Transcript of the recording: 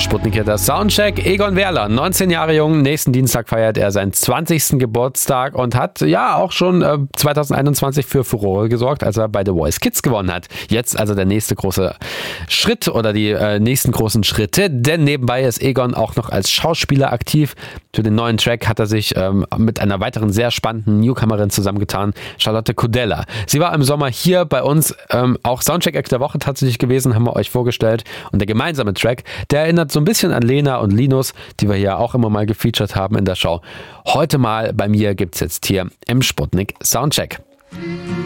Sputnik hier, der Soundcheck. Egon Werler, 19 Jahre jung, nächsten Dienstag feiert er seinen 20. Geburtstag und hat ja auch schon 2021 für Furore gesorgt, als er bei The Voice Kids gewonnen hat. Jetzt also der nächste große Schritt oder die nächsten großen Schritte, denn nebenbei ist Egon auch noch als Schauspieler aktiv. Für den neuen Track hat er sich mit einer weiteren sehr spannenden Newcomerin zusammengetan, Charlotte Kudella. Sie war im Sommer hier bei uns, auch Soundcheck-Act der Woche tatsächlich gewesen, haben wir euch vorgestellt. Und der gemeinsame Track, der erinnert so ein bisschen an Lena und Linus, die wir hier auch immer mal gefeatured haben in der Show. Heute mal bei mir gibt's jetzt hier im Sputnik Soundcheck.